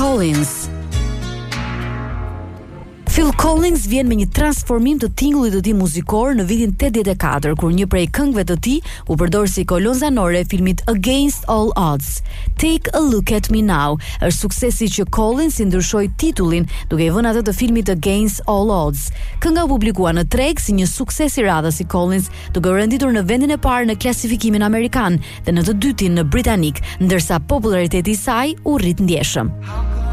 Collins. Phil Collins vjen me një transformim të tingullit të tij muzikor në vitin 84, kur një prej këngëve të tij u përdor si kolonzanore e filmit Against All Odds. Take a Look at Me Now është suksesi që Collins i ndryshoi titullin duke i vënë atë të filmit Against All Odds. Kënga u publikua në treg si një sukses i radhës i Collins, duke u renditur në vendin e parë në klasifikimin amerikan dhe në të dytin në britanik, ndërsa populariteti i saj u rrit ndjeshëm.